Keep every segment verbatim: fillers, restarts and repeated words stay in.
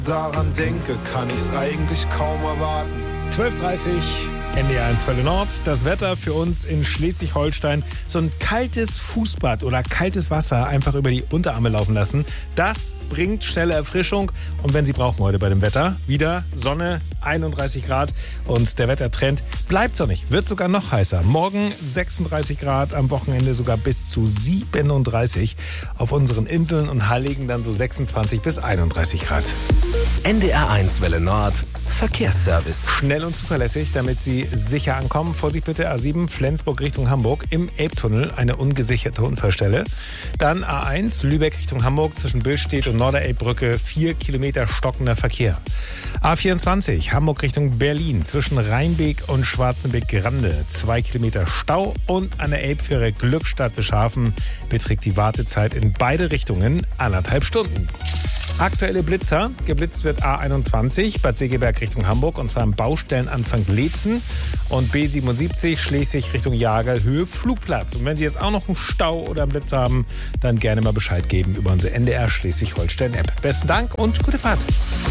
Daran denke, kann ich's eigentlich kaum erwarten. zwölf Uhr dreißig, N D R eins Welle Nord. Das Wetter für uns in Schleswig-Holstein. So ein kaltes Fußbad oder kaltes Wasser einfach über die Unterarme laufen lassen. Das bringt schnelle Erfrischung. Und wenn Sie brauchen heute bei dem Wetter, wieder Sonne, einunddreißig Grad. Und der Wettertrend bleibt sonnig. Wird sogar noch heißer. Morgen sechsunddreißig Grad, am Wochenende sogar bis zu siebenunddreißig. Auf unseren Inseln und Halligen dann so sechsundzwanzig bis einunddreißig Grad. N D R eins Welle Nord. Verkehrsservice. Schnell und zuverlässig, damit Sie sicher ankommen. Vorsicht bitte, A sieben Flensburg Richtung Hamburg im Elbtunnel, eine ungesicherte Unfallstelle. Dann A eins Lübeck Richtung Hamburg zwischen Billstedt und Norderelbbrücke, vier Kilometer stockender Verkehr. A vierundzwanzig Hamburg Richtung Berlin zwischen Rheinbeek und Schwarzenbeck-Grande, zwei Kilometer Stau. Und an der Elbfähre Glückstadt-Wischhafen beträgt die Wartezeit in beide Richtungen anderthalb Stunden. Aktuelle Blitzer. Geblitzt wird A einundzwanzig Bad Segeberg Richtung Hamburg und zwar am Baustellenanfang Leetzen und B siebenundsiebzig Schleswig Richtung Jagerl Höhe Flugplatz. Und wenn Sie jetzt auch noch einen Stau oder einen Blitz haben, dann gerne mal Bescheid geben über unsere N D R Schleswig-Holstein-App. Besten Dank und gute Fahrt.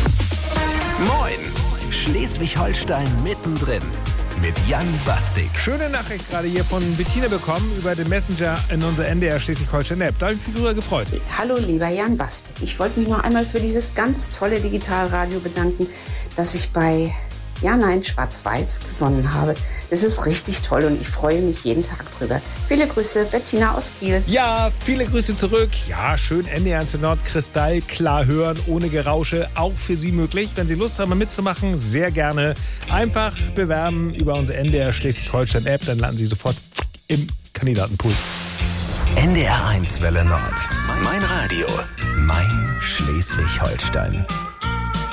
Moin, Schleswig-Holstein mittendrin. Mit Jan Bastik. Schöne Nachricht gerade hier von Bettina bekommen über den Messenger in unserer N D R Schleswig-Holstein-App. Da habe ich mich drüber gefreut. Hallo lieber Jan Bastik. Ich wollte mich noch einmal für dieses ganz tolle Digitalradio bedanken, das ich bei Ja Nein Schwarz-Weiß gewonnen habe. Das ist richtig toll und ich freue mich jeden Tag drüber. Viele Grüße, Bettina aus Kiel. Ja, viele Grüße zurück. Ja, schön N D R eins für Nord, kristallklar hören, ohne Gerausche. Auch für Sie möglich. Wenn Sie Lust haben, mitzumachen, sehr gerne. Einfach bewerben über unsere N D R Schleswig-Holstein-App. Dann landen Sie sofort im Kandidatenpool. N D R eins Welle Nord. Mein Radio. Mein Schleswig-Holstein.